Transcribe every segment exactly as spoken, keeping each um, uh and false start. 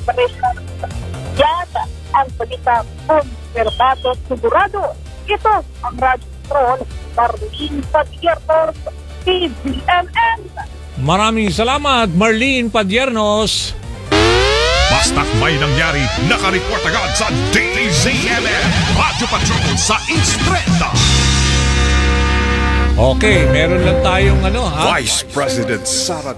preparation. Yan ang balita kumpirmado sigurado. Ito ang Radyo Patrol, Marlene Padiernos, T V M N. Maraming salamat, Marlene Padiernos. Basta't may nangyari, nakareport agad sa Daily Z M M. Radyo Patrol sa Instrenta. Okay, meron lang tayong ano ha? Vice President Sara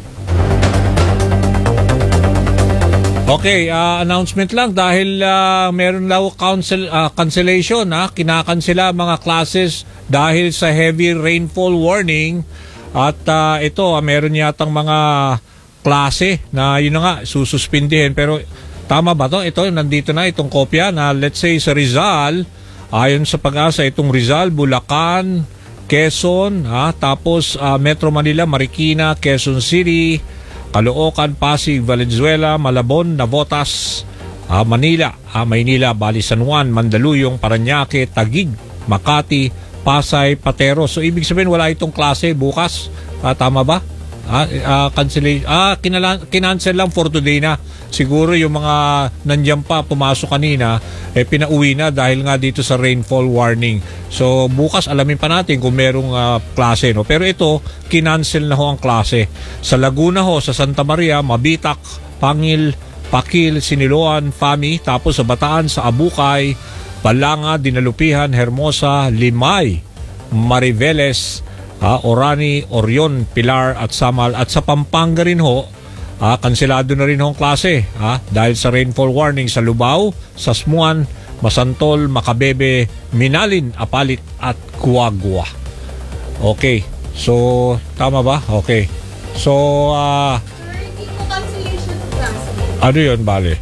Okay, uh, announcement lang dahil uh, meron daw council, uh, cancellation, ha? Kinakansela mga classes dahil sa heavy rainfall warning at uh, ito, uh, meron yatang mga klase na yun na nga, sususpindihin. Pero tama ba to? Ito, nandito na itong kopya na let's say sa Rizal, ayon sa Pag-asa, itong Rizal, Bulacan, Quezon, ha? Tapos uh, Metro Manila, Marikina, Quezon City, Caloocan, Pasig, Valenzuela, Malabon, Navotas, uh, Manila, uh, Maynila, Bali, San Juan, Mandaluyong, Parañaque, Taguig, Makati, Pasay, Patero. So ibig sabihin wala itong klase bukas. Uh, tama ba? Ah, uh, cancel ah kinala, kinancel lang for today na. Siguro yung mga nandiyan pa pumasok kanina eh pinauwi na dahil nga dito sa rainfall warning. So bukas alamin pa natin kung merong uh, klase, no. Pero ito kinancel na ho ang klase. Sa Laguna ho, sa Santa Maria, Mabitak, Pangil, Pakil, Siniloan, Fami, tapos sa Bataan, sa Abukay, Balanga, Dinalupihan, Hermosa, Limay, Mariveles, Ah, Orani, Orion, Pilar at Samal. At sa Pampanga rin ho, ah, kanselado na rin ho ang klase ah, dahil sa rainfall warning sa Lubao, Sasmuan, Masantol, Macabebe, Minalin, Apalit at Cuagua. Okay, so tama ba? Okay. So, ah, hindi po cancellation ng klase. ano yun, bale?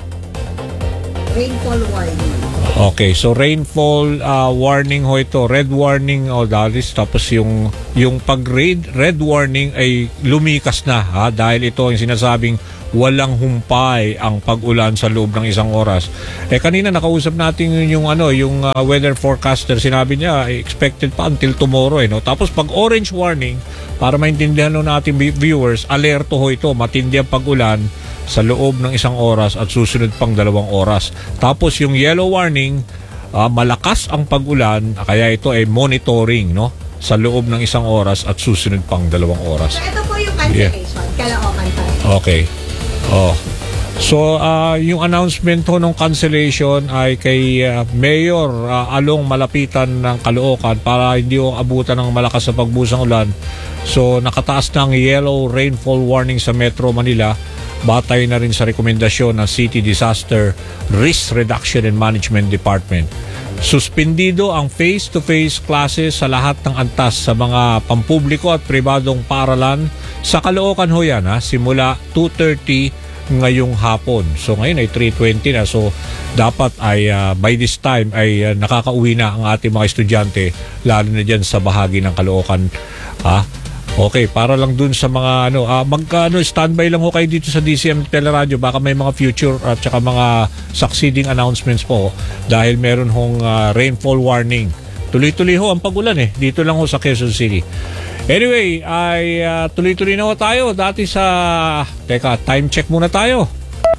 Rainfall warning. Okay, so rainfall uh, warning ho ito, red warning o dalis, tapos yung yung pag red, red warning ay lumikas na ha, dahil ito ang sinasabing walang humpay ang pag-ulan sa loob ng isang oras. Eh kanina nakausap natin yung, yung ano, yung uh, weather forecaster, sinabi niya expected pa until tomorrow eh, no. Tapos pag orange warning, para maintindihan no natin viewers, alerto ho ito, matindi ang pag-ulan sa loob ng isang oras at susunod pang dalawang oras. Tapos yung yellow warning, uh, malakas ang pag-ulan, kaya ito ay monitoring, no, sa loob ng isang oras at susunod pang dalawang oras. So ito po yung cancellation, yeah. Caloocan pa. Okay. Oh. So uh, yung announcement ho ng cancellation ay kay uh, Mayor uh, Along Malapitan ng Caloocan para hindi ho abutan ng malakas na pagbusang ulan. So nakataas na ang yellow rainfall warning sa Metro Manila. Batay na rin sa rekomendasyon ng City Disaster Risk Reduction and Management Department. Suspendido ang face-to-face classes sa lahat ng antas sa mga pampubliko at pribadong paaralan sa Caloocan ho yan, ha, simula two thirty ngayong hapon. So ngayon ay three twenty na, so dapat ay uh, by this time ay uh, nakakauwi na ang ating mga estudyante, lalo na dyan sa bahagi ng Caloocan, ha. Okay, para lang dun sa mga ano, uh, magka ano, standby lang ho kayo dito sa D C M Teleradio, baka may mga future at saka mga succeeding announcements po dahil meron hong uh, rainfall warning. Tuloy-tuloy ho ang pag-ulan eh, dito lang ho sa Quezon City. Anyway, ay uh, tuloy-tuloy na ho tayo dati sa, teka, time check muna tayo.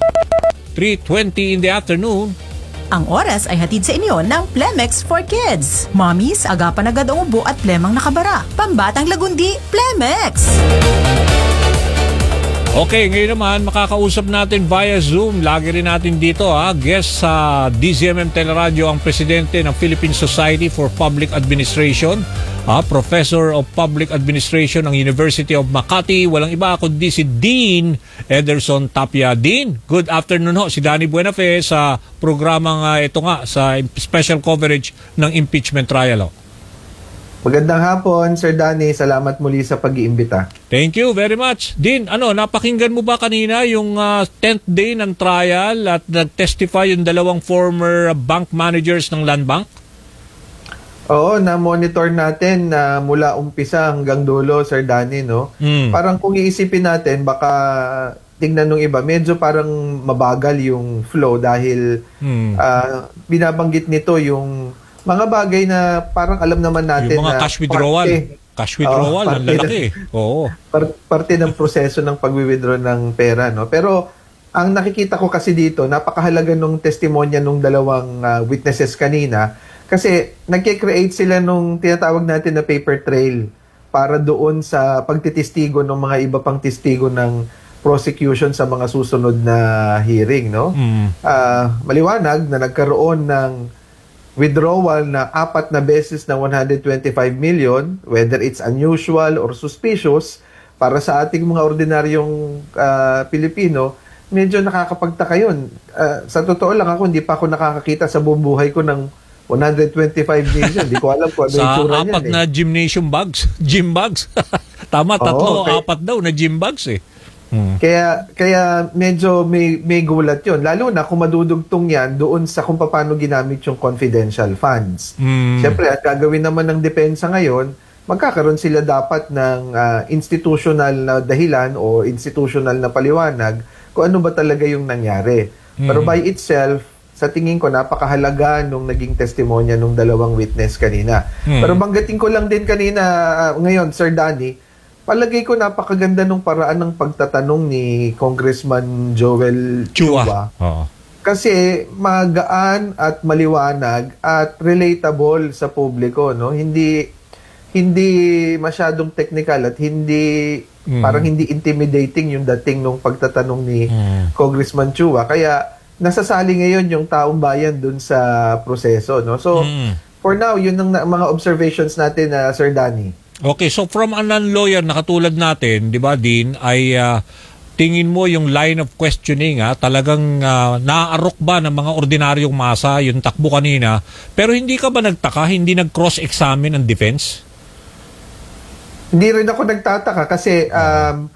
three twenty in the afternoon. Ang oras ay hatid sa inyo ng Plemex for Kids. Mommies, agapan agad ang ubo at plemang nakabara. Pambatang lagundi, Plemex! Okay, ngayon naman makakausap natin via Zoom. Lagi rin natin dito ha, guest sa D Z M M Teleradio ang presidente ng Philippine Society for Public Administration, ha, Professor of Public Administration ng University of Makati. Walang iba kundi si Dean Ederson Tapia. Dean, good afternoon ho. Si Danny Buenafe sa programang uh, ito nga, sa special coverage ng impeachment trial ho. Magandang hapon, Sir Danny. Salamat muli sa pag-iimbita. Thank you very much. Din, ano, napakinggan mo ba kanina yung uh, tenth day ng trial at nag-testify yung dalawang former bank managers ng Land Bank? Oo, na-monitor natin na uh, mula umpisa hanggang dulo, Sir Danny, no? Mm. Parang kung iisipin natin, baka tingnan nung iba, medyo parang mabagal yung flow dahil mm. uh, binabanggit nito yung mga bagay na parang alam naman natin yung mga na cash withdrawal. Parte, cash withdrawal, oh, ang lalaki. Oo. Parte, parte ng proseso ng pag-withdraw ng pera, no? Pero ang nakikita ko kasi dito, napakahalaga nung testimonya nung dalawang uh, witnesses kanina kasi nagke-create sila nung tinatawag natin na paper trail para doon sa pagtitistigo ng mga iba pang testigo ng prosecution sa mga susunod na hearing, no? Mm. Uh, maliwanag na nagkaroon ng withdrawal na apat na beses na one hundred twenty-five million, whether it's unusual or suspicious, para sa ating mga ordinaryong uh, Pilipino, medyo nakakapagtaka yun. Uh, sa totoo lang ako, hindi pa ako nakakakita sa buong buhay ko ng one hundred twenty-five million. Hindi ko alam kung ano yung Sa tsura apat niyan. na Eh. gymnasium bags. Gym bags. Tama, tatlo, Oo, okay. apat daw na gym bags eh. Hmm. Kaya kaya medyo may may gulat 'yon, lalo na kung madudugtong 'yan doon sa kung paano ginamit yung confidential funds. Hmm. Siyempre, at gagawin naman ng depensa ngayon, magkakaroon sila dapat ng uh, institutional na dahilan o institutional na paliwanag kung ano ba talaga yung nangyari. Hmm. Pero by itself, sa tingin ko napakahalaga nung naging testimonya nung dalawang witness kanina. Hmm. Pero banggatin ko lang din kanina uh, ngayon, Sir Danny, palagay ko napakaganda nung paraan ng pagtatanong ni Congressman Joel Chua. Chua. Oo. Kasi magaan at maliwanag at relatable sa publiko, no? Hindi hindi masyadong technical at hindi Mm. parang hindi intimidating yung dating nung pagtatanong ni Mm. Congressman Chua. Kaya nasasali ngayon yung taong bayan dun sa proseso, no? So Mm. for now, yun ang na- mga observations natin na Sir Danny. Okay, so from a non-lawyer na katulad natin, di ba, Dean, ay ah, tingin mo yung line of questioning, ah, talagang uh, naaarok ba ng mga ordinaryong masa yung takbo kanina, pero hindi ka ba nagtaka, hindi nag-cross-examine ang defense? Hindi rin ako nagtataka kasi um,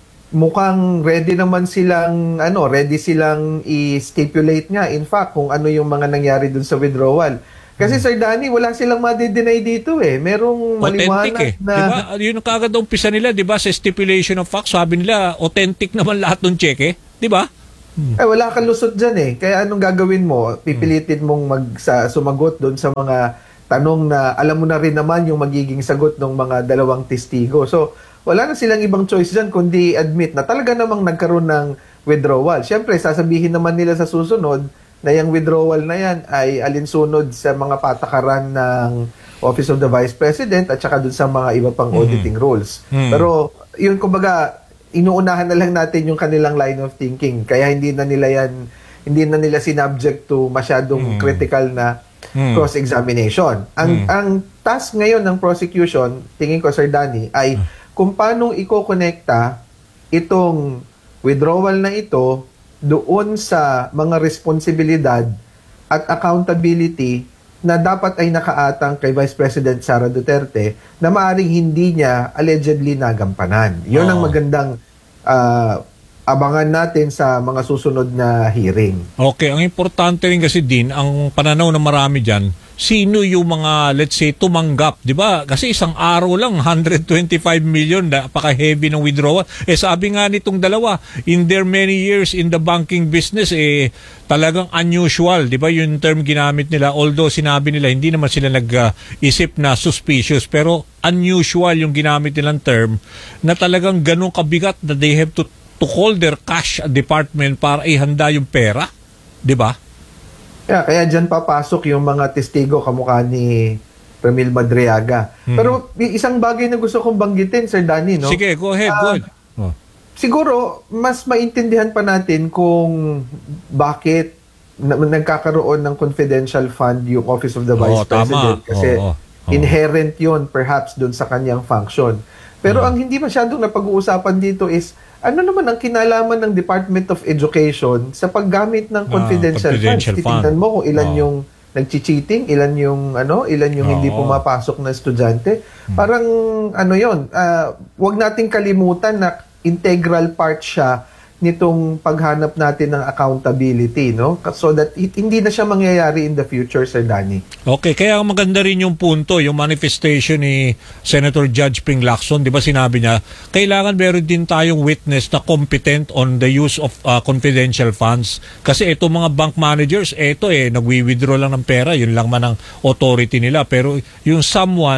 mukhang ready naman silang, ano, ready silang i-stipulate nga, in fact, kung ano yung mga nangyari dun sa withdrawal. Kasi Sir Danny, wala silang madi-deny dito eh. Merong Authentic maliwanag eh. na... Diba? Yun ang kagad ang umpisa nila, di ba? Sa stipulation of facts, sabi nila, authentic naman lahat ng cheque. Di ba? Eh, wala kang lusot dyan eh. Kaya anong gagawin mo? Pipilitin mong mag, sa, sumagot doon sa mga tanong na alam mo na rin naman yung magiging sagot ng mga dalawang testigo. So, wala na silang ibang choice dyan kundi admit na talaga namang nagkaroon ng withdrawal. Siyempre, sasabihin naman nila sa susunod na yung withdrawal na yan ay alinsunod sa mga patakaran ng Office of the Vice President at saka dun sa mga iba pang auditing mm. rules. Mm. Pero, yun kumbaga, inuunahan na lang natin yung kanilang line of thinking. Kaya hindi na nila yan, hindi na nila sinubject to masyadong mm. critical na mm. cross-examination. Ang, mm. ang task ngayon ng prosecution, tingin ko Sir Danny, ay mm. kung paano iko-connecta itong withdrawal na ito doon sa mga responsibilidad at accountability na dapat ay nakaatang kay Vice President Sara Duterte na maaring hindi niya allegedly nagampanan. Yun ang magandang uh, abangan natin sa mga susunod na hearing. Okay, ang importante rin kasi din, ang pananaw ng marami dyan, sino yung mga, let's say, tumanggap, di ba? Kasi isang araw lang, one hundred twenty-five million, napaka-heavy ng withdrawal. Eh sabi nga nitong dalawa, in their many years in the banking business, eh talagang unusual, di ba? Yung term ginamit nila, although sinabi nila, hindi naman sila nag-isip na suspicious, pero unusual yung ginamit nilang term na talagang ganun kabigat na they have to to call their cash department para ihanda yung pera, di ba? Yeah, kaya dyan papasok yung mga testigo kamukha ni Ramil Madriaga. Hmm. Pero isang bagay na gusto kong banggitin, Sir Danny, no? Sige, go ahead, uh, go ahead. Oh. Siguro, mas maintindihan pa natin kung bakit na, nagkakaroon ng confidential fund yung Office of the Vice oh, President. Tama. Kasi oh, oh, oh. inherent yun perhaps dun sa kanyang function. Pero hmm. ang hindi masyadong napag-uusapan dito is ano naman ang kinalaman ng Department of Education sa paggamit ng confidential, ah, confidential funds? Titingnan mo kung ilan oh. yung nagchi-cheating, ilan yung ano, ilan yung oh. hindi pumapasok na estudyante. Hmm. Parang ano 'yon, uh, wag nating kalimutan na integral part siya nitong paghanap natin ng accountability, no? So that it, hindi na siya mangyayari in the future, Sir Danny. Okay, kaya maganda rin yung punto, yung manifestation ni Senator Judge Ping Lacson, di ba sinabi niya, kailangan meron din tayong witness na competent on the use of uh, confidential funds. Kasi ito mga bank managers, ito eh, nagwi-withdraw lang ng pera, yun lang man ang authority nila. Pero yung someone,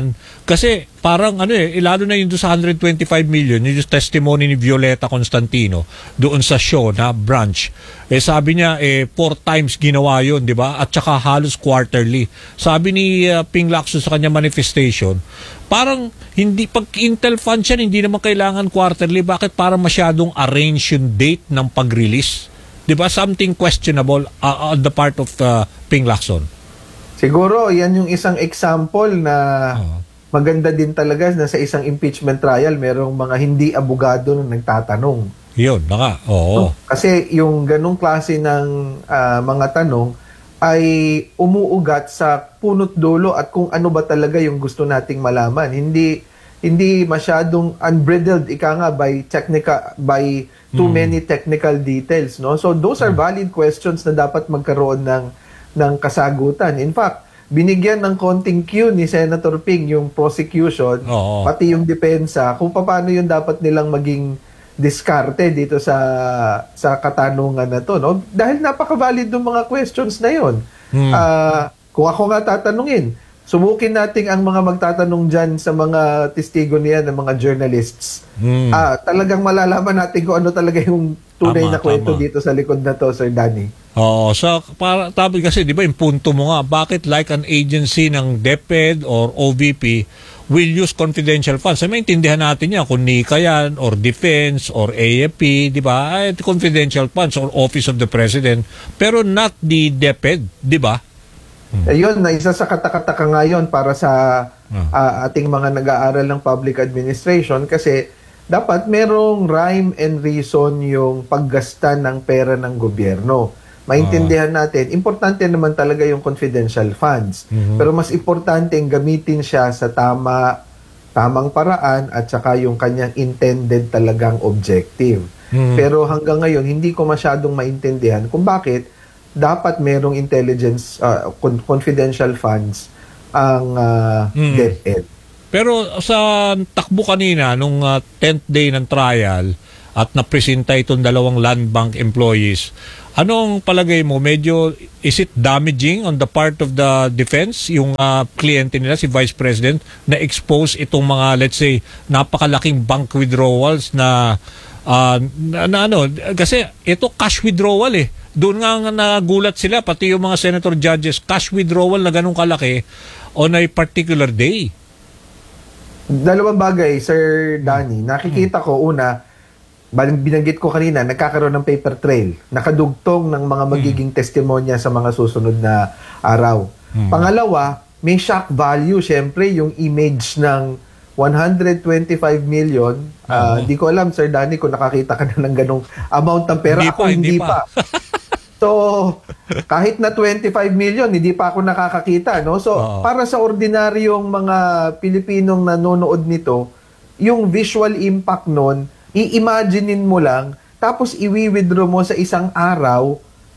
Kasi parang ano eh, lalo na yung doon sa one hundred twenty-five million, yung testimony ni Violeta Constantino doon sa show na Branch. Eh sabi niya, eh four times ginawa yun, di ba? At saka halos quarterly. Sabi ni uh, Ping Lacson sa kanya manifestation, parang hindi, pag Intel funds yan, hindi naman kailangan quarterly. Bakit parang masyadong arrange yung date ng pag-release? Di ba? Something questionable uh, on the part of uh, Ping Lacson. Siguro, yan yung isang example na uh-huh. maganda din talaga na sa isang impeachment trial, merong mga hindi abogado na nagtatanong. Yun, naka, oo. No? Kasi yung ganong klase ng uh, mga tanong ay umuugat sa punot dulo at kung ano ba talaga yung gusto nating malaman. Hindi hindi masyadong unbridled, ika nga, by technical, by too mm. many technical details. No? So those are valid questions na dapat magkaroon ng, ng kasagutan. In fact, binigyan ng konting cue ni Senator Ping yung prosecution, oo. Pati yung depensa, kung paano yung dapat nilang maging diskarte dito sa sa katanungan na to. No? Dahil napaka-valid ng mga questions na yun. Hmm. Uh, kung ako nga tatanungin, subukin natin ang mga magtatanong dyan sa mga testigo niya ng mga journalists. Hmm. Uh, talagang malalaman natin kung ano talaga yung tunay tama, na kwento tama. Dito sa likod na to, Sir Danny. Oo, so para tabi kasi 'di ba yung punto mo nga, bakit like an agency ng DepEd or O V P will use confidential funds? Ay maintindihan natin 'yan kung Nika yan or Defense or A F P, 'di ba? Ay confidential funds or Office of the President, pero not the DepEd, 'di ba? Hmm. Ayun, na isa sa katakataka ngayon para sa uh, ating mga nag-aaral ng public administration kasi dapat merong rhyme and reason yung paggasta ng pera ng gobyerno. Maintindihan natin, importante naman talaga yung confidential funds. Mm-hmm. Pero mas importante yung gamitin siya sa tama, tamang paraan at saka yung kanyang intended talagang objective. Mm-hmm. Pero hanggang ngayon, hindi ko masyadong maintindihan kung bakit dapat merong intelligence, uh, confidential funds ang uh, mm-hmm. DepEd. Pero sa takbo kanina, nung uh, tenth day ng trial at napresenta itong dalawang land bank employees, anong palagay mo? Medyo, is it damaging on the part of the defense, yung uh, kliyente nila, si Vice President, na expose itong mga, let's say, napakalaking bank withdrawals na, uh, na, na ano, kasi ito cash withdrawal eh. Doon nga nagulat sila, pati yung mga senator judges, cash withdrawal na ganun kalaki on a particular day. Dalawang bagay, Sir Danny. Nakikita ko, una, binanggit ko kanina, nagkakaroon ng paper trail, nakadugtong ng mga magiging hmm. testimonya sa mga susunod na araw. Hmm. Pangalawa, may shock value, syempre, yung image ng one hundred twenty-five million. Hindi uh, ko alam, Sir Danny, kung nakakita ka na ng ganong amount ng pera. Hindi ako, pa, hindi, hindi pa. pa. So, kahit na twenty-five million, hindi pa ako nakakakita. No? So, uh-huh. para sa ordinaryong mga Pilipinong nanonood nito, yung visual impact nun, i-imaginein mo lang, tapos i-withdraw mo sa isang araw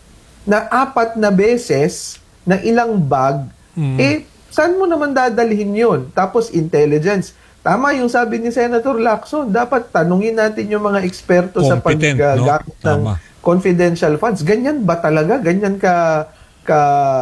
na apat na beses ng ilang bag, mm. eh, saan mo naman dadalhin yun? Tapos intelligence. Tama yung sabi ni Senator Lacson, dapat tanungin natin yung mga eksperto sa paggamit no? ng confidential funds. Ganyan ba talaga? Ganyan ka, ka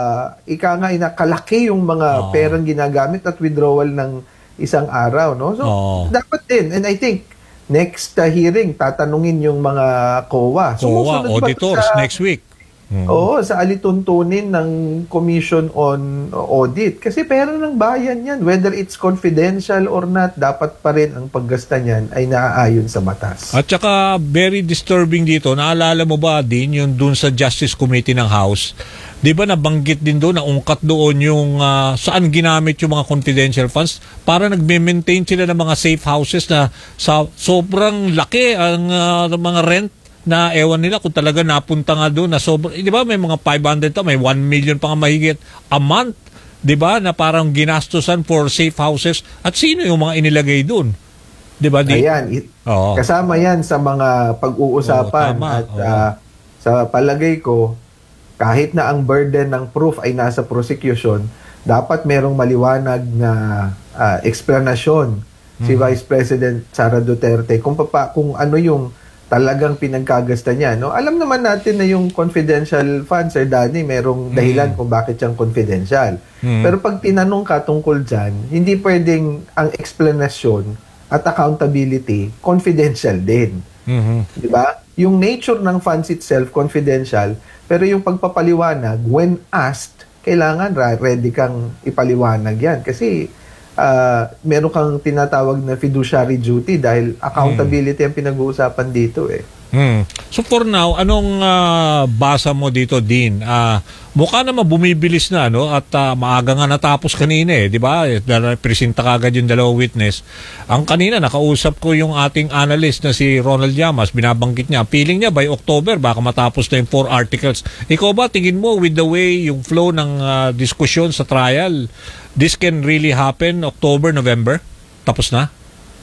ika nga, inakalaki yung mga oh. perang ginagamit at withdrawal ng isang araw. No? So, oh. dapat din. And I think, next uh, hearing, tatanungin yung mga C O A. C O A, auditors, sa, next week. Hmm. Oo, sa alituntunin ng Commission on Audit. Kasi pera ng bayan yan. Whether it's confidential or not, dapat pa rin ang paggasta niyan ay naaayon sa batas. At saka, very disturbing dito, naalala mo ba din yung dun sa Justice Committee ng House? Di ba nabanggit din doon, naungkat doon yung uh, saan ginamit yung mga confidential funds para nagme-maintain sila ng mga safe houses na sa sobrang laki ang uh, mga rent na ewan nila kung talaga napunta nga doon na sobrang, di ba may mga five hundred to, may one million pa nga mahigit a month, di ba, na parang ginastusan for safe houses at sino yung mga inilagay doon? Di ba? Di? Ayan, it, kasama yan sa mga pag-uusapan Oo, at uh, sa palagay ko, kahit na ang burden ng proof ay nasa prosecution, dapat merong maliwanag na uh, explanation mm-hmm. si Vice President Sara Duterte kung, papa, kung ano yung talagang pinagkagasta niya, no? Alam naman natin na yung confidential funds, Sir Danny, merong dahilan kung bakit siyang confidential. Mm. Pero pag tinanong ka tungkol dyan, hindi pwedeng ang explanation at accountability confidential din. Mhm. Di ba? Yung nature ng funds itself, confidential, pero yung pagpapaliwanag, when asked, kailangan ra- ready kang ipaliwanag yan. Kasi uh, meron kang tinatawag na fiduciary duty dahil accountability ang pinag-uusapan dito eh. Hmm. So for now, anong ah, basa mo dito, Dean? Ah, mukha naman bumibilis na, no? At ah, maaga nga natapos kanina eh, di ba? Dahil presenta kagad yung dalawang witness. Ang kanina, nakausap ko yung ating analyst na si Ronald Llamas, binabanggit niya, feeling niya by October, baka matapos na yung four articles. Ikaw ba, tingin mo with the way yung flow ng ah, diskusyon sa trial, this can really happen October, November? Tapos na?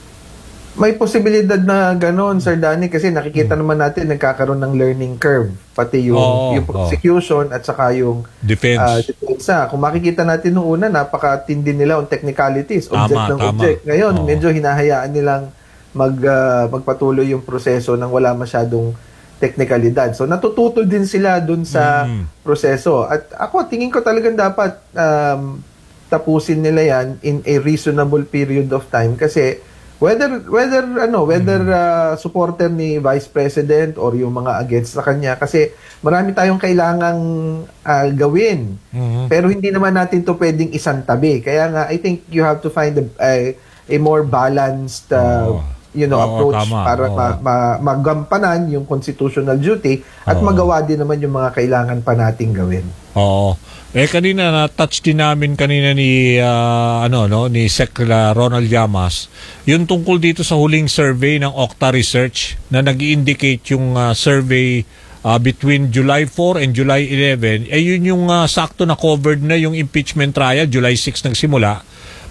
May posibilidad na gano'n, Sir Danny, kasi nakikita naman natin nagkakaroon ng learning curve. Pati yung, Oo, yung prosecution at saka yung Defense. uh, depensa. Kung makikita natin nung una, napakatindi nila on technicalities, object Tama, ng tama. object. Ngayon, Oo. medyo hinahayaan nilang mag, uh, magpatuloy yung proseso nang wala masyadong teknikalidad. So, natututo din sila dun sa Mm. proseso. At ako, tingin ko talagang dapat um, tapusin nila yan in a reasonable period of time kasi whether whether ano whether uh, supporter ni Vice President or yung mga against sa kanya kasi marami tayong kailangang uh, gawin. Mhm. Pero hindi naman natin to pwedeng isang tabi. Kaya nga I think you have to find a, a, a more balanced uh, Oo. you know Oo, approach tama. para Oo. ma, ma, magampanan yung constitutional duty at Oo. magawa din naman yung mga kailangan pa nating gawin. Oo. Eh kanina na touch din namin kanina ni ah, ano no ni Sec Ronald Llamas yung tungkol dito sa huling survey ng Octa Research na nag-indicate yung ah, survey ah, between July four and July eleven eh yun yung ah, sakto na covered na yung impeachment trial July six nagsimula.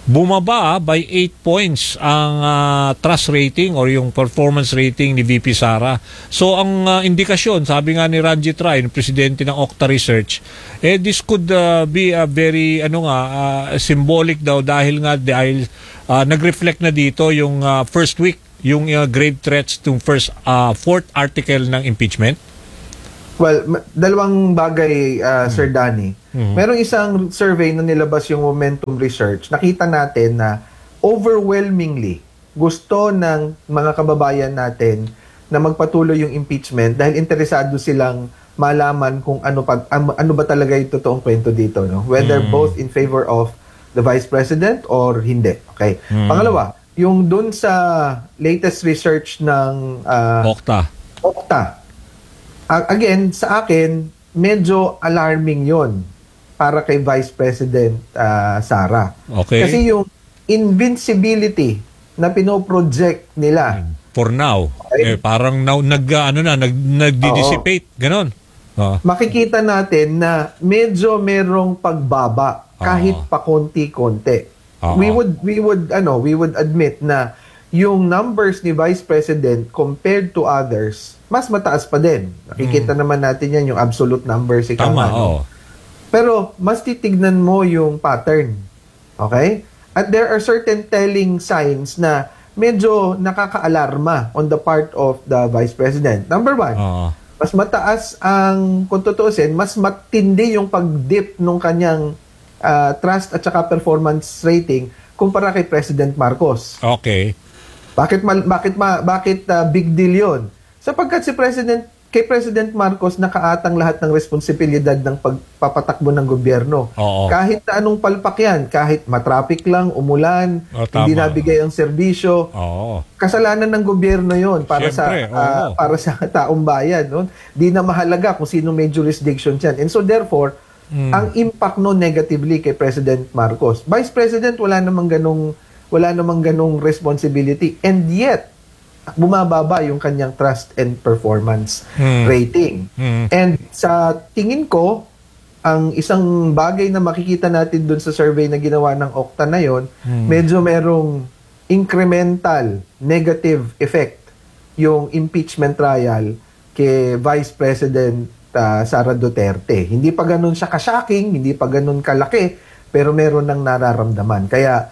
Bumaba by eight points ang ah, trust rating or yung performance rating ni V P Sara. So ang ah, indikasyon, sabi nga ni Ranjit Rai, yung presidente ng Octa Research, eh this could ah, be a very ano nga ah, symbolic daw dahil nga dahil ah, nag-reflect na dito yung ah, first week yung ah, grave threats to first ah, fourth article ng impeachment. Well, ma- dalawang bagay, uh, Sir Danny. Merong isang survey na nilabas yung Momentum Research. Nakita natin na overwhelmingly gusto ng mga kababayan natin na magpatuloy yung impeachment dahil interesado silang malaman kung ano pa ano, ano ba talaga yung totoong kwento dito, no? Whether Mm. both in favor of the Vice President or hindi. Okay. Pangalawa, yung dun sa latest research ng uh, Octa. Octa. A- again, sa akin, medyo alarming yon para kay Vice President uh, Sara. Okay. Kasi yung invincibility na pinoproject nila, For now, Okay. eh, parang now, nag ah, ano na nag nagdi-dissipate, ganon. Oo. makikita natin na medyo merong pagbaba kahit Oo. pa konti-konti. Oo. We would we would ano, we would admit na yung numbers ni Vice President compared to others, mas mataas pa din. Nakikita naman natin yan, yung absolute numbers. Ikaw Hmm. Tama, nga, no? oo. Pero mas titignan mo yung pattern. Okay? At there are certain telling signs na medyo nakaka-alarma on the part of the Vice President. Number one, Oo. mas mataas ang, kung tutuusin, mas matindi yung pag-dip nung kanyang ah, trust at saka performance rating kumpara kay President Marcos. Okay. Bakit mal, bakit ma, bakit ah, big deal 'yon? Sapagkat si President kay President Marcos nakaatang lahat ng responsibilidad ng pagpapatakbo ng gobyerno. Oo. Kahit na anong palpak yan, kahit matraffic lang, umulan, Oh, tama. hindi nabigay ang serbisyo, Oo. kasalanan ng gobyerno 'yon para Siyempre, sa ah, oo. para sa taong bayan, no? Di na mahalaga kung sino may jurisdiction diyan. And so therefore, Hmm. ang impact no negatively kay President Marcos. Vice President wala namang ganong wala namang ganong responsibility, and yet bumababa yung kanyang trust and performance Hmm. rating. Hmm. And sa tingin ko, ang isang bagay na makikita natin dun sa survey na ginawa ng Octa na yon, medyo merong incremental negative effect yung impeachment trial kay Vice President uh, Sara Duterte. Hindi pa ganun siya ka-shocking, hindi pa ganun kalaki, pero meron nang nararamdaman. Kaya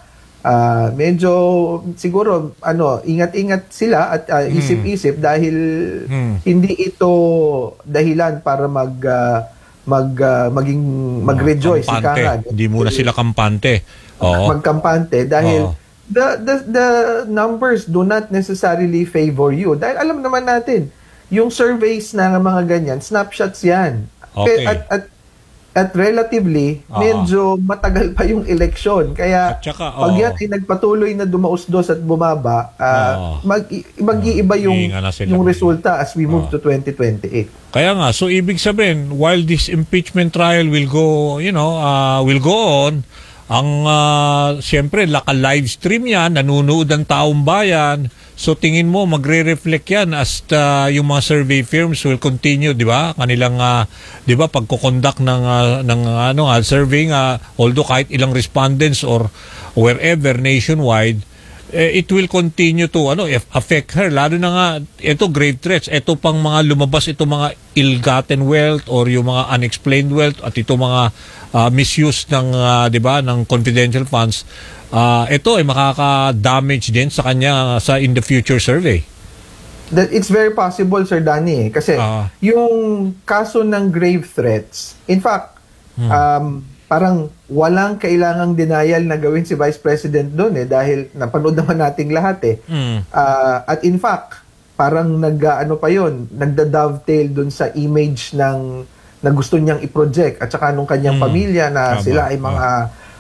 ah, medyo siguro ano, ingat-ingat sila at ah, isip-isip dahil hindi ito dahilan para mag ah, mag ah, maging mag-rejoice ika Kampante. nga. Hindi muna sila kampante. Oo. Magkampante dahil Oo. the, the the numbers do not necessarily favor you. Dahil alam naman natin, yung surveys na mga ganyan, snapshots yan. Okay. At, at, at relatively, Oo. medyo matagal pa yung eleksyon. Kaya At saka, pag oo. yan ay nagpatuloy na dumausdos at bumaba, ah, Oo. mag, mag-iiba yung, Hihinga na sila. yung resulta as we move Oo. to twenty twenty-eight. Kaya nga, so ibig sabihin, while this impeachment trial will go, you know, uh, will go on, ang uh, siyempre, laka-live stream yan, nanunood ang taong bayan, so tingin mo, magre-reflect yan as uh, yung mga survey firms will continue, di ba? Kanilang, uh, di ba, pagkukonduct ng, uh, ng ano, uh, surveying, uh, although kahit ilang respondents or wherever nationwide, eh, it will continue to ano if affect her, lalo na nga ito grave threats, ito pang mga lumabas, ito mga ill-gotten wealth or yung mga unexplained wealth at ito mga uh, misuse ng uh, 'di ba ng confidential funds, uh, ito ay makaka-damage din sa kanya sa in the future survey. That it's very possible, Sir Danny, eh, kasi Ah. yung kaso ng grave threats, in fact, um, parang walang kailangang denial na gawin si Vice President doon eh dahil napanood naman nating lahat eh. Mm. Ah, at in fact, parang nag ano pa yon, nagda-dovetail doon sa image ng na gusto niyang i-project at saka nung kanyang Mm. pamilya na Tama. sila ay mga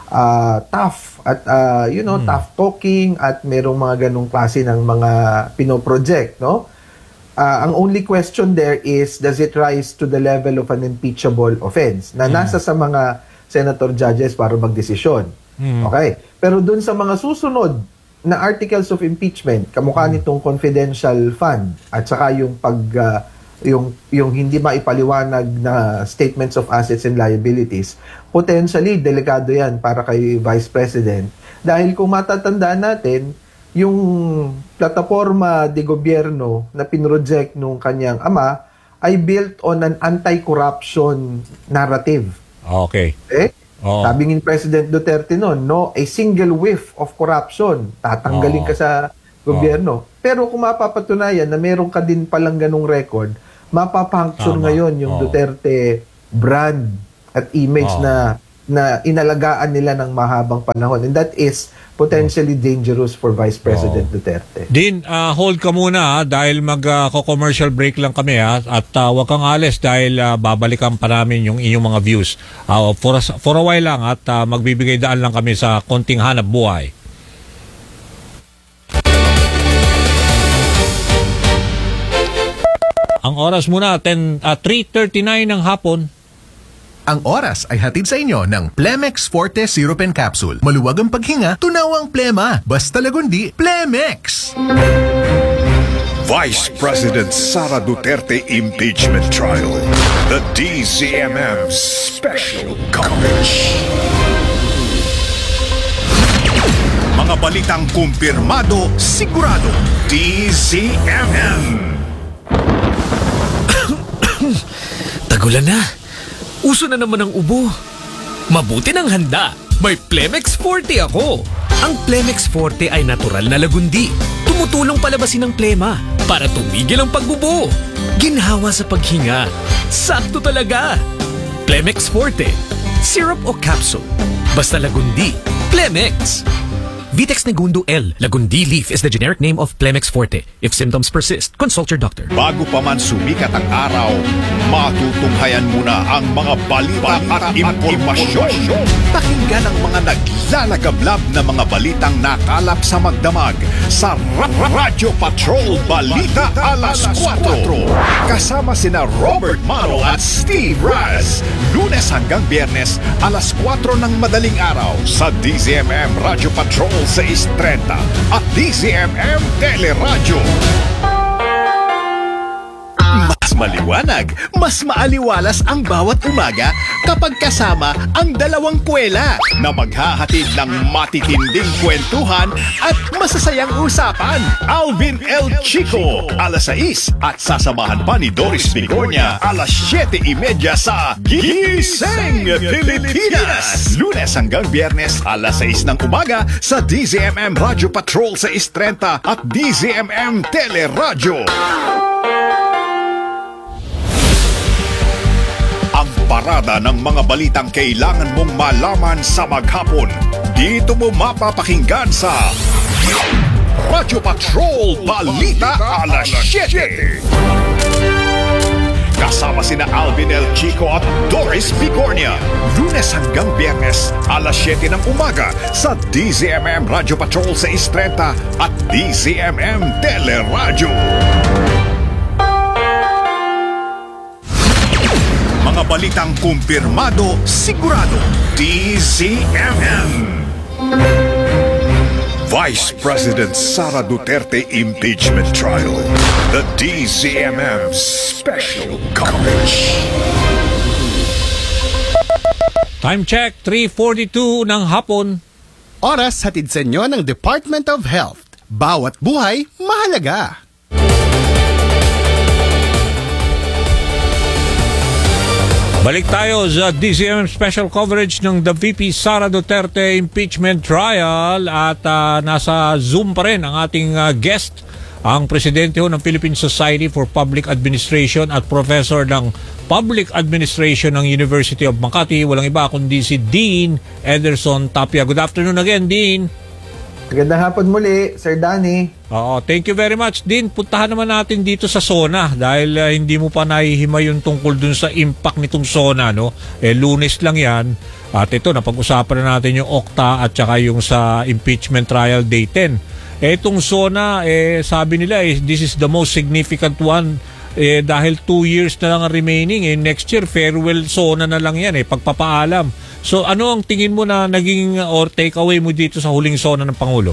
ah, tough at ah, you know, Mm. tough talking at merong mga ganung klase ng mga pino-project, no? Ah, ang only question there is, does it rise to the level of an impeachable offense na nasa sa mga senator judges para magdesisyon. Mm. Okay? Pero dun sa mga susunod na articles of impeachment, kamukha nitong confidential fund at saka yung pag ah, yung yung hindi maipaliwanag na statements of assets and liabilities, potentially delikado yan para kay Vice President dahil kung matatandaan natin yung plataforma de gobyerno na pinroject nung kanyang ama ay built on an anti-corruption narrative. Okay. Eh? Oo. Sabi ni President Duterte noon, no, a single whiff of corruption, tatanggalin Oo. ka sa gobyerno. Pero kung mapapatunayan na meron ka din palang ganung record, mapapuncture Tama. ngayon yung Oo. Duterte brand at image Oo. na na inalagaan nila ng mahabang panahon. And that is potentially dangerous for Vice President Duterte. Din, uh, hold ka muna ha, dahil mag-commercial break lang kami ha, at uh, wag kang alis dahil uh, babalikan pa namin yung inyong mga views. Uh, for, a, for a while lang at uh, magbibigay daan lang kami sa konting hanap buhay. Ang oras muna, ten, uh, three thirty-nine ng hapon. Ang oras ay hatid sa inyo ng Plemex Forte Syrup and Capsule. Maluwag ang paghinga, tunawang plema. Basta lagundi, Plemex! Vice President Sara Duterte Impeachment Trial. The D Z M M Special Coverage. Mga balitang kumpirmado, sigurado. D Z M M. Tagulan na. Uso na naman ang ubo. Mabuti ng handa. May Plemex Forte ako. Ang Plemex Forte ay natural na lagundi. Tumutulong palabasin ang plema para tumigil ang pagbubo. Ginhawa sa paghinga. Sakto talaga. Plemex Forte. Syrup o capsule. Basta lagundi. Plemex. Vitex Negundo L. Lagundi leaf is the generic name of Plemex Forte. If symptoms persist, consult your doctor. Bago pa man sumikat ang araw, matutunghayan muna ang mga balita, at impormasyon. Pakinggan ang mga naglalagablab na mga balitang nakalap sa magdamag sa Ra- Ra- Radyo Patrol Balita Alas kwatro. Kasama sina Robert Maro at Steve Raz. Lunes hanggang Biyernes, alas kwatro ng madaling araw sa D Z M M Radyo Patrol six thirty at D Z M M Teleradyo. Mas maliwanag, mas maaliwalas ang bawat umaga kapag kasama ang dalawang kwela na maghahatid ng matitinding kwentuhan at masasayang usapan. Alvin L. Chico, alas sais at sasamahan pa ni Doris Bigornia, alas siyete trenta sa Gising Pilipinas. Lunes hanggang Biyernes, alas sais ng umaga sa D Z M M Radio Patrol sa sais trenta at D Z M M Teleradyo. Ang parada ng mga balitang kailangan mong malaman sa maghapon. Dito mo mapapakinggan sa Radyo Patrol Balita alas siyete. Kasama sina Alvin L. Chico at Doris Bigornia. Lunes hanggang Biyernes, alas siyete ng umaga sa D Z M M Radio Patrol sa sais trenta at D Z M M Teleradyo. Mga balitang kumpirmado, sigurado, D Z M M. Vice President Sara Duterte impeachment trial. The D Z M M special coverage. Time check, three forty-two ng hapon. Oras hatid sa inyo ng Department of Health. Bawat buhay, mahalaga. Balik tayo sa D Z M M special coverage ng the V P Sara Duterte impeachment trial at uh, nasa Zoom pa rin ang ating uh, guest, ang presidente ho ng Philippine Society for Public Administration at professor ng Public Administration ng University of Makati. Walang iba kundi si Dean Ederson Tapia. Good afternoon again, Dean. Magandang hapon muli, Sir Danny. Oo, thank you very much, Dean. Puntahan naman natin dito sa SONA dahil uh, hindi mo pa nahihimay yung tungkol dun sa impact nitong SONA, no? Eh, Lunes lang yan. At ito, napag-usapan na natin yung Okta at saka yung sa impeachment trial day ten. Eh, itong SONA, eh, sabi nila, eh, this is the most significant one eh, dahil two years na lang ang remaining. Eh, next year, farewell SONA na lang yan, eh, pagpapaalam. So, ano ang tingin mo na naging or takeaway mo dito sa huling SONA ng Pangulo?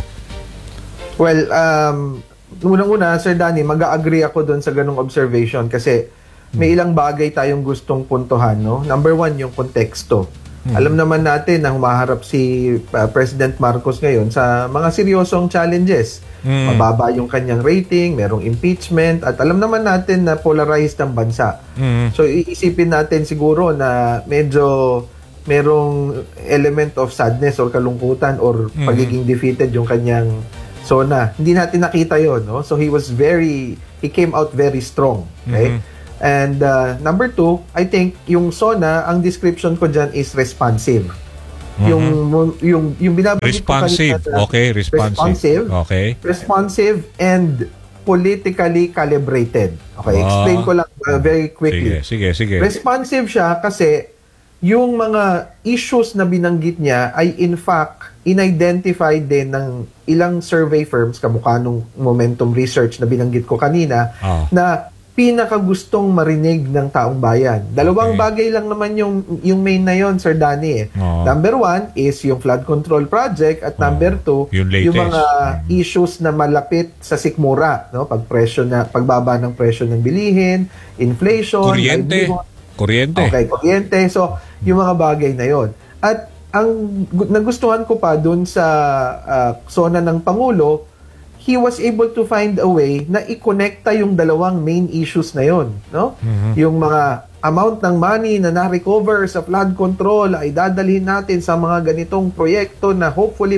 Well, um, unang-una, Sir Danny, mag-agree ako doon sa ganung observation kasi may ilang bagay tayong gustong puntuhan, no? Number one, yung konteksto. Hmm. Alam naman natin na humaharap si uh, President Marcos ngayon sa mga seryosong challenges. Hmm. Mababa yung kanyang rating, merong impeachment, at alam naman natin na polarized ang bansa. Hmm. So, iisipin natin siguro na medyo merong element of sadness or kalungkutan or hmm. pagiging defeated yung kanyang SONA. Hindi natin nakita yon, no? So he was very, he came out very strong. Okay? Mm-hmm. And uh, number two, I think yung SONA, ang description ko dyan is responsive. Mm-hmm. Yung yung yung binabanggit ko responsive. kanina, okay, responsive. Responsive. Okay. Responsive and politically calibrated. Okay, ah. explain ko lang uh, very quickly. Sige, sige, sige. Responsive siya kasi yung mga issues na binanggit niya ay in fact in-identify din ng ilang survey firms, kamukha nung Momentum Research na binanggit ko kanina, oh. na pinakagustong marinig ng taong bayan. Dalawang okay. bagay lang naman yung, yung main na yon, Sir Danny. Eh. Oh. Number one is yung flood control project at oh. number two, yung, yung mga mm. issues na malapit sa sikmura. No? Pagpresyo na, pagbaba ng presyo ng bilihin, inflation, kuryente. Kuryente. Okay, kuryente. So, yung mga bagay na yon. At ang nagustuhan ko pa dun sa uh, SONA ng Pangulo, he was able to find a way na i-connecta yung dalawang main issues na yon, no? Mm-hmm. Yung mga amount ng money na na-recover sa flood control ay dadalhin natin sa mga ganitong proyekto na hopefully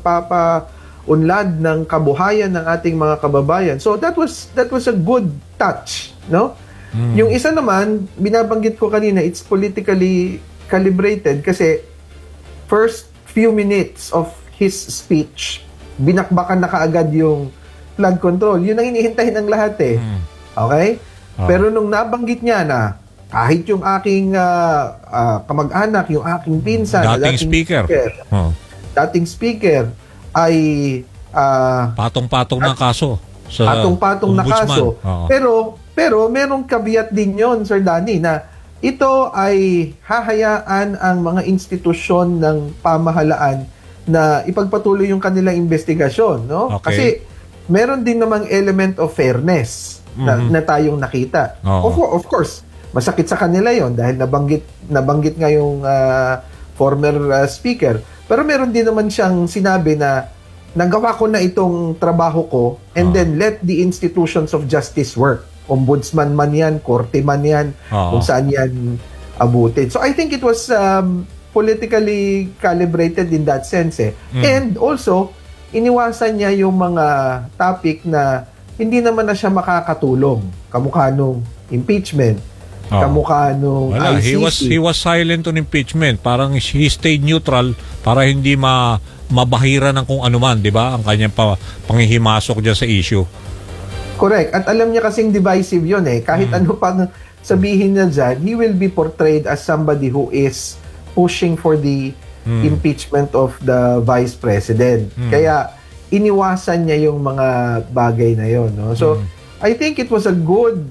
makapagpapa-unlad ng kabuhayan ng ating mga kababayan. So that was that was a good touch, no? Mm-hmm. Yung isa naman, binabanggit ko kanina, it's politically calibrated kasi first few minutes of his speech, binakbakan na kaagad yung flood control. Yun ang inihintay ng lahat eh. Mm. Okay? Oh. Pero nung nabanggit niya na kahit yung aking uh, uh, kamag-anak, yung aking pinsan, dating, dating speaker, speaker oh. dating speaker ay uh, patong-patong na kaso. Sa patong-patong na kaso. Oh. Pero, pero merong kabiat din yon, Sir Danny, na ito ay hahayaan ang mga institusyon ng pamahalaan na ipagpatuloy yung kanilang investigasyon, no? Okay. Kasi meron din namang element of fairness. na, Mhm. na tayong nakita. Oo. Of, of course, masakit sa kanila yon dahil nabanggit nabanggit nga yung ah, former ah, speaker. Pero meron din naman siyang sinabi na nagawa ko na itong trabaho ko and Oo. then let the institutions of justice work. Ombudsman man yan, korte man yan, Oo. kung saan yan abutin. So I think it was um, politically calibrated in that sense eh. Mm. And also, iniwasan niya yung mga topic na hindi naman na siya makakatulong. Kamukha nung impeachment, Oo. kamukha nung Wala, I C C. he was he was silent on impeachment. Parang he stayed neutral para hindi ma mabahira ng kung ano man, 'di ba? Ang kanyang pa, panghihimasok diyan sa issue. Correct. At alam niya kasing divisive yun eh. Kahit ano pang sabihin niya dyan, he will be portrayed as somebody who is pushing for the Mm. impeachment of the vice president. Mm. Kaya iniwasan niya yung mga bagay na yun. No? So, Mm. I think it was a good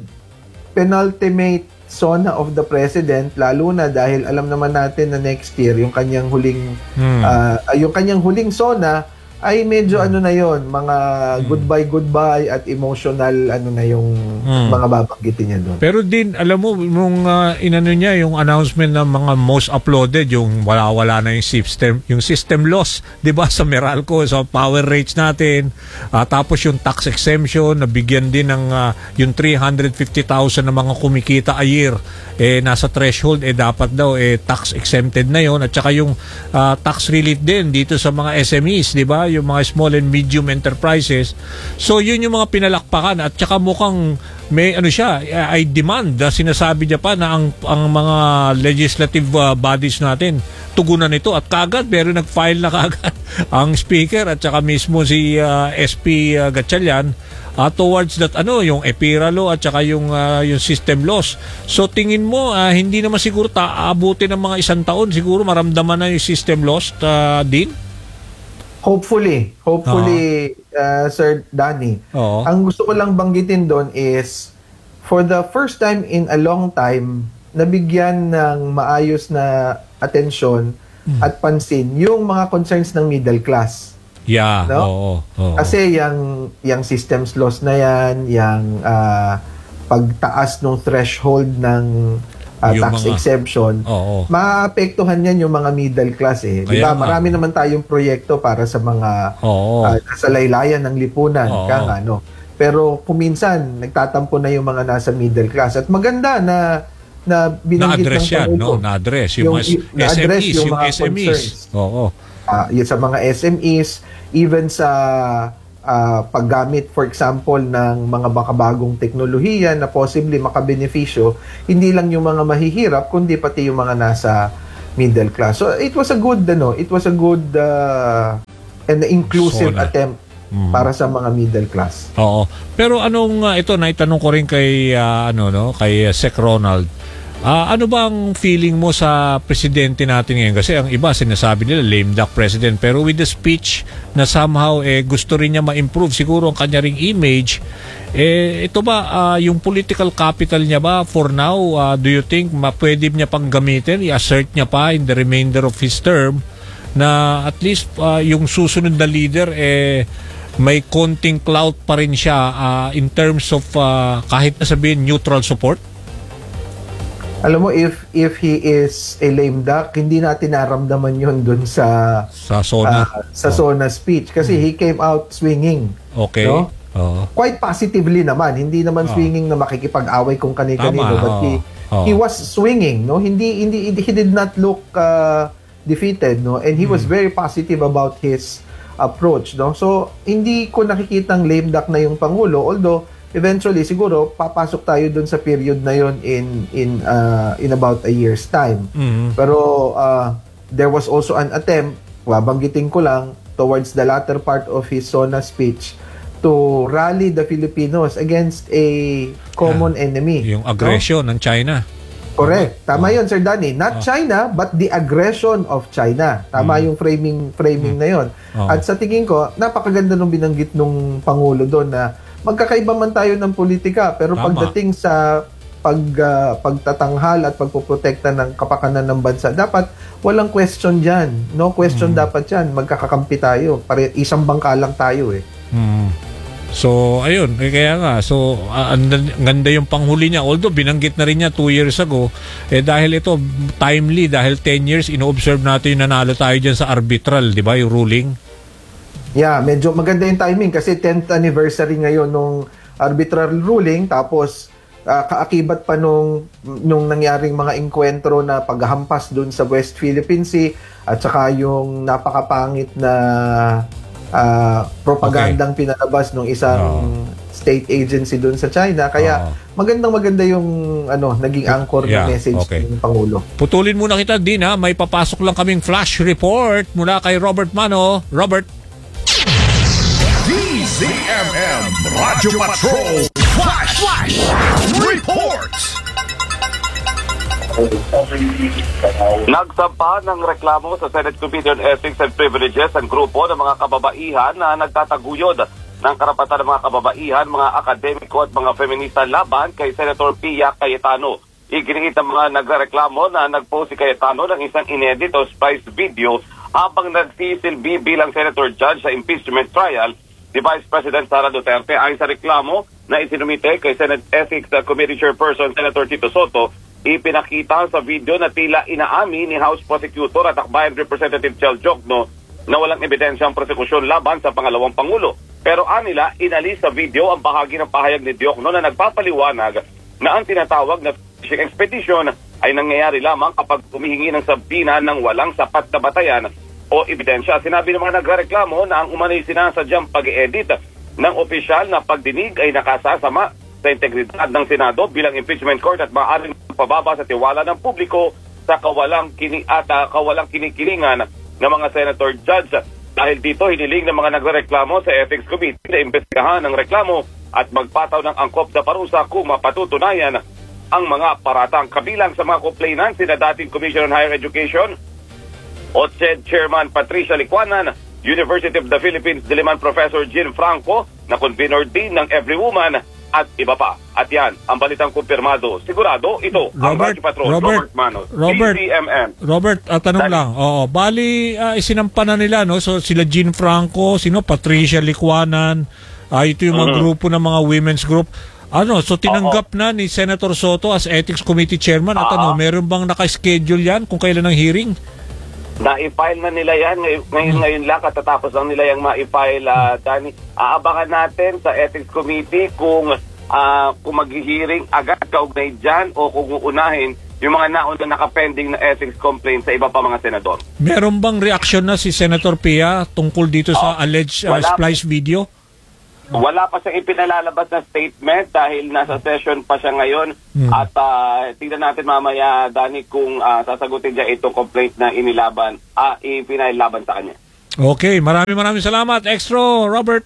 penultimate SONA of the president, lalo na dahil alam naman natin na next year, yung kanyang huling Mm. ah, yung kanyang huling SONA ay medyo ano na yon, mga goodbye goodbye at emotional ano na yung Mm. mga babanggitin niya doon. Pero din, alam mo, nung uh, inano niya, yung announcement ng mga most uploaded, yung wala-wala na yung system, yung system loss, di ba, sa Meralco, sa power rates natin, uh, tapos yung tax exemption, nabigyan din ng uh, yung three hundred fifty thousand na mga kumikita a year, eh, nasa threshold, eh, dapat daw, eh, tax exempted na yon at saka yung uh, tax relief din dito sa mga S M Es, di ba, yung mga small and medium enterprises. So, yun yung mga pinalakpakan at saka mukhang may ano siya, ay demand, uh, sinasabi niya pa na ang, ang mga legislative uh, bodies natin tugunan ito at kagad pero nag-file na kagad ang speaker at saka mismo si uh, S P uh, Gatchalian uh, towards that ano yung EPIRA law at saka yung uh, yung system laws. So tingin mo uh, hindi naman siguro aabutin ng mga isang taon, siguro maramdaman na yung system laws uh, din? Hopefully, hopefully uh, Sir Danny. Oo. Ang gusto ko lang banggitin doon is for the first time in a long time nabigyan ng maayos na atensyon Hmm. at pansin yung mga concerns ng middle class. Yeah, No? oo. oo. Kasi yung yung systems loss na yan, yung ah, pagtaas ng threshold ng ah, Yung tax mga- exemption, Oo. maapektuhan yan yung mga middle class eh. Di Kaya ba? nga. Marami naman tayong proyekto para sa mga Oo. ah, nasa laylayan ng lipunan. Oo. Kaya nga, no? Pero kuminsan, nagtatampo na yung mga nasa middle class. At maganda na na binanggit Na-address ng yan, Pangulo. no? Na-address. Yung, Yung mga i- na-address S M Es, yung yung mga S M Es. concerns. Oo. Ah, yun sa mga S M Es, even sa ah, paggamit, for example, ng mga makabagong teknolohiya na possibly makabenepisyo, hindi lang yung mga mahihirap, kundi pati yung mga nasa middle class. So, it was a good, ano, it was a good ah, and inclusive Sona. attempt Mhm. para sa mga middle class. Oo. Pero anong uh, ito naitanong ko rin kay uh, ano no, kay uh, Sec Ronald. Ah, ano ba ang feeling mo sa presidente natin ngayon? Kasi ang iba sinasabi nila lame duck president, pero with the speech na somehow eh gusto rin niya ma-improve siguro ang kanya ring image. Eh ito ba ah, yung political capital niya ba for now, ah, do you think ma pwede niya pang gamitin, i-assert niya pa in the remainder of his term na at least ah, yung susunod na leader eh may konting clout pa rin siya ah, in terms of ah, kahit na sabihin neutral support? Alam mo, if if he is a lame duck, hindi natin naramdaman yun dun sa Sa SONA. ah, sa SONA speech kasi he came out swinging. Okay. No? Oo. Quite positively naman, hindi naman Ah. swinging na makikipag-away kung kani-kanino, Tama, but oo. he Oo. he was swinging, no? Hindi hindi hindi- he did not look uh, defeated, no? And he was Hmm. very positive about his approach, no? So hindi ko nakikitang lame duck na yung pangulo, although eventually siguro papasok tayo dun sa period na yon in in uh, in about a year's time. Mhm. Pero uh, there was also an attempt, banggitin ko lang, towards the latter part of his SONA speech to rally the Filipinos against a common enemy. Yung aggression ng China. Correct. Tama yun, Sir Danny. Not China, but the aggression of China. Tama yung framing framing na yun. Oo. At sa tingin ko, napakaganda nung binanggit nung Pangulo doon na magkakaiba man tayo ng politika, pero Tama. pagdating sa pag ah, pagtatanghal at pagpoprotekta ng kapakanan ng bansa, dapat walang question diyan. No question dapat diyan. Magkakakampi tayo. Pare isang bangka lang tayo eh. Mm. So, ayun, eh, kaya nga, so, uh, ang ang ganda yung panghuli niya. Although, binanggit na rin niya two years ago, eh dahil ito, timely, dahil ten years, ino-observe natin yung nanalo tayo dyan sa arbitral, di ba, yung ruling? Yeah, medyo maganda yung timing kasi tenth anniversary ngayon nung arbitral ruling, tapos uh, kaakibat pa nung, nung nangyaring mga enkwentro na paghampas dun sa West Philippine Sea at saka yung napakapangit na Uh, propagandang okay. pinalabas ng isang oh. state agency doon sa China. Kaya oh. magandang maganda yung ano naging anchor yeah. na message okay. ng Pangulo. Putulin muna kita din ha. May papasok lang kaming flash report mula kay Robert Mano. Robert. D Z M M Radio Patrol Flash Flash Report. Nagsampa ng reklamo sa Senate Committee on Ethics and Privileges ang grupo ng mga kababaihan na nagtataguyod ng karapatan ng mga kababaihan, mga akademiko at mga feminista laban kay Senator Pia Cayetano. Iginiit ng mga nagreklamo na nagpost si Cayetano ng isang inedit o spliced video habang nagsisilbi bilang Senator Judge sa impeachment trial ni Vice President Sara Duterte. Ayon sa reklamo na isinumite kay Senate Ethics Committee Chairperson Senator Tito Soto, ipinakita sa video na tila inaamin ni House Prosecutor at Akbayan Representative Chel Jokno na walang ebidensyang prosekusyon laban sa pangalawang Pangulo. Pero anila, inalis sa video ang bahagi ng pahayag ni Jokno na nagpapaliwanag na ang tinatawag na fishing expedition ay nangyayari lamang kapag humihingi ng sabina ng walang sapat na batayan o ebidensya. Sinabi ng mga nagreklamo na ang umanay sinasadyang pag-edit ng opisyal na pagdinig ay nakasasama sa integridad ng Senado bilang impeachment court at maaaring pababa sa tiwala ng publiko sa kawalang kini at uh, kawalang kinikilingan ng mga senator judge. Dahil dito, hiniling ng mga nagreklamo sa Ethics Committee na imbestigahan ng reklamo at magpataw ng angkop na parusa kung mapatutunayan ang mga paratang. Kabilang sa mga complainant, sina dating Commission on Higher Education o C E D Chairman Patricia Licuanan, University of the Philippines Diliman Professor Jean Franco, na convener din ng Every Woman, at iba pa. At yan, ang balitang kumpirmado. Sigurado, ito, Robert, ang Radio Patrol, Robert, Robert Manos, Robert, D Z M M. Robert, at tanong Dali. lang, oo, bali, uh, isinampa na nila, no? So, sila Jean Franco, sino, Patricia Licuanan, uh, ito yung mga uh-huh. grupo ng mga women's group. Ano, so tinanggap uh-huh. na ni Senator Soto as Ethics Committee Chairman. At uh-huh. ano, meron bang naka-schedule yan kung kailan ang hearing? Na-i-file na nila yan. Ngayon, ngayon, ngayon lang, katatapos lang nila yung ma-i-file, uh, Dani. Aabangan natin sa Ethics Committee kung uh, kung mag-hearing agad kaugnay dyan o kung uunahin yung mga nauna nakapending na ethics complaint sa iba pa mga senador. Meron bang reaction na si Senator Pia tungkol dito sa oh, alleged uh, splice video? Wala pa siyang ipinalalabas na statement dahil nasa session pa siya ngayon. Hmm. At uh, tingnan natin mamaya, Dani, kung uh, sasagutin niya itong complaint na inilaban, ah, ipinailaban sa kanya. Okay, maraming maraming salamat, Extro Robert.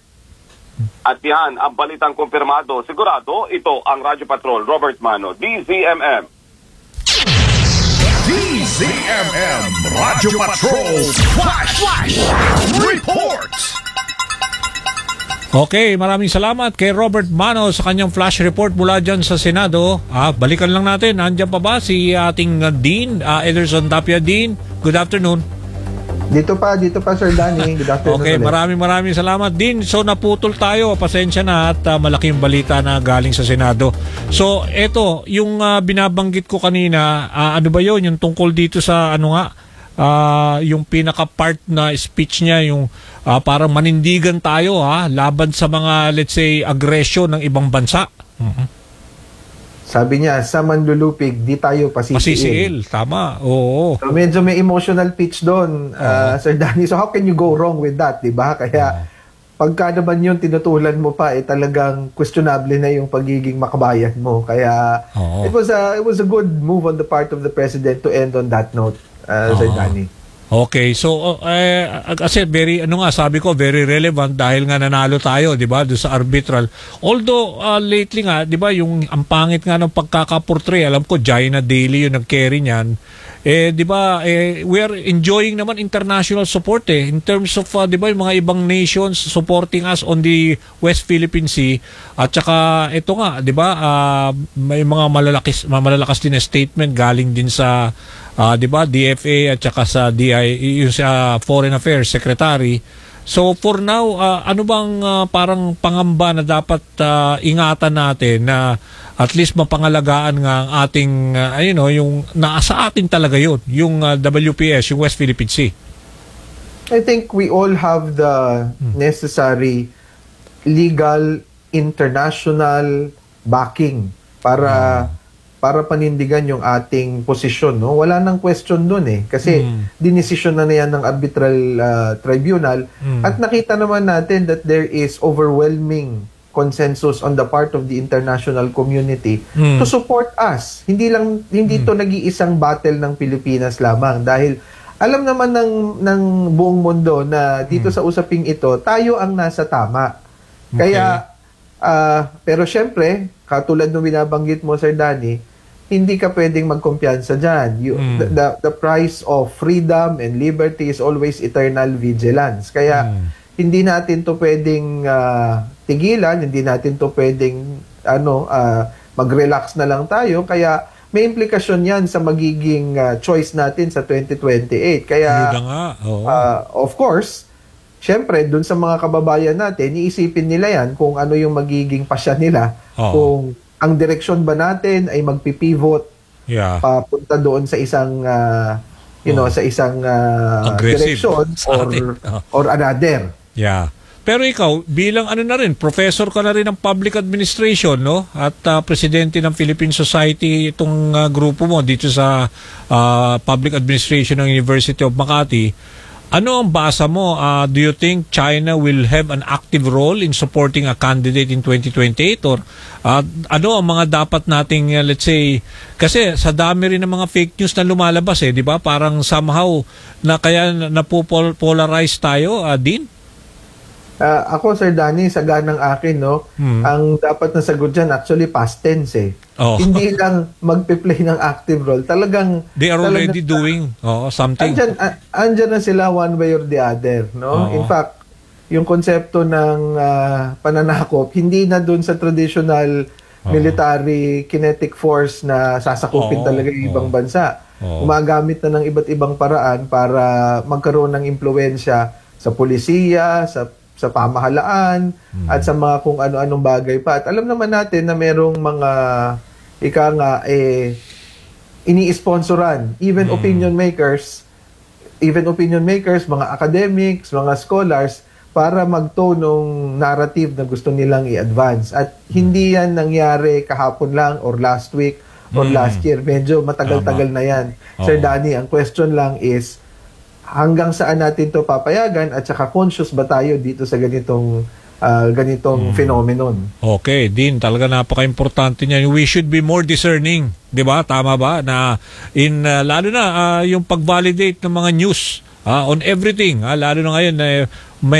At yan, ang balitang kumpirmado. Sigurado, ito ang Radio Patrol, Robert Mano, D Z M M. D Z M M Radio Patrol Flash Flash Report. Okay, maraming salamat kay Robert Mano sa kanyang flash report mula dyan sa Senado. Ah, balikan lang natin, nandiyan pa ba si ating uh, Dean, uh, Ederson Tapia. Dean, good afternoon. Dito pa, dito pa Sir Danny. Good afternoon. Okay, ulit. maraming maraming salamat Dean. So naputol tayo, pasensya na at uh, malaking balita na galing sa Senado. So eto, yung uh, binabanggit ko kanina, uh, ano ba yun? Yung tungkol dito sa ano nga, Uh, yung pinaka-part na speech niya, yung uh, parang manindigan tayo ha, laban sa mga, let's say, aggression ng ibang bansa. Uh-huh. Sabi niya, sa manlulupig, di tayo pasisiil. Pasisiil, tama. Oo. So medyo may emotional pitch doon, uh, uh-huh. Sir Danny. So how can you go wrong with that, di ba? Kaya uh-huh. pagka naman yun, tinutulan mo pa, eh talagang questionable na yung pagiging makabayan mo. Kaya uh-huh. it was a, it was a good move on the part of the President to end on that note. Uh, Sir Danny. Okay, so uh, kasi very ano nga sabi ko, very relevant dahil nga nanalo tayo, 'di ba, do sa arbitral. Although uh, lately nga, 'di ba, yung ang pangit nga ng pagkaka-portray, alam ko Jaina Daily yung nag-carry niyan. Eh 'di ba, eh, we are enjoying naman international support eh in terms of uh, 'di ba, yung mga ibang nations supporting us on the West Philippine Sea. At saka ito nga, 'di ba, uh, may mga malalakas malalakas din na statement galing din sa uh, 'di ba, D F A at saka sa D I, yung sa Foreign Affairs Secretary So for now, uh, ano bang uh, parang pangamba na dapat uh, ingatan natin na at least mapangalagaan nga ang ating, uh, you know, yung nasa atin talaga yun, yung uh, W P S, yung West Philippine Sea? I think we all have the necessary legal, international backing para hmm. para panindigan yung ating posisyon, no? Wala nang question doon eh kasi mm. dinesisyon na, na yan ng arbitral uh, tribunal mm. at nakita naman natin that there is overwhelming consensus on the part of the international community mm. to support us. Hindi lang hindi mm. to nag-iisang battle ng Pilipinas lamang dahil alam naman ng ng buong mundo na dito mm. sa usaping ito tayo ang nasa tama. Okay. Kaya uh, pero syempre katulad ng binabanggit mo, Sir Danny, hindi ka pwedeng magkumpiyansa dyan. You, mm. the, the, the price of freedom and liberty is always eternal vigilance. Kaya mm. hindi natin to pwedeng uh, tigilan, hindi natin to pwedeng ano, uh, mag-relax na lang tayo. Kaya may implikasyon yan sa magiging uh, choice natin sa twenty twenty-eight. Kaya, oh. uh, of course, syempre, dun sa mga kababayan natin, iisipin nila yan kung ano yung magiging pasya nila. Oh. Kung ang direksyon ba natin ay magpipivot yeah. papunta doon sa isang uh, you oh. know sa isang uh, direksyon or oh. or another. Yeah. Pero ikaw bilang ano na rin, professor ka na rin ng public administration, no? At uh, presidente ng Philippine Society itong uh, grupo mo dito sa uh, public administration ng University of Makati. Ano ang basa mo? Uh, do you think China will have an active role in supporting a candidate in twenty twenty-eight? Or uh, ano ang mga dapat nating, uh, let's say, kasi sa dami rin ng mga fake news na lumalabas eh, di ba? Parang somehow na kaya napopolarize tayo, uh, din? Uh, ako, Sir Danny, sa ganang akin, no, hmm. ang dapat na sagot dyan, actually past tense eh. Oh. Hindi lang magpe-play ng active role. Talagang... They are already talagang, doing oh, something. Andyan, uh, andyan na sila one way or the other. No? Oh. In fact, yung konsepto ng uh, pananakop, hindi na dun sa traditional oh. military kinetic force na sasakupin oh. talaga yung ibang oh. bansa. Oh. Gumagamit na ng iba't ibang paraan para magkaroon ng impluensya sa polisiya, sa sa pamahalaan hmm. at sa mga kung ano-anong bagay pa. At alam naman natin na merong mga ika nga eh ini-sponsoran even hmm. opinion makers even opinion makers, mga academics, mga scholars para magtonong narrative na gusto nilang i-advance. At hindi yan nangyari kahapon lang or last week or hmm. last year. Medyo matagal-tagal na yan. Oh. Sir Danny, ang question lang is hanggang saan natin to papayagan at saka conscious ba tayo dito sa ganitong uh, ganitong hmm. phenomenon. Okay, din talaga napaka-importante niyan. We should be more discerning, 'di ba? Tama ba na in uh, lalo na uh, yung pag-validate ng mga news uh, on everything, uh, lalo na ngayon uh, may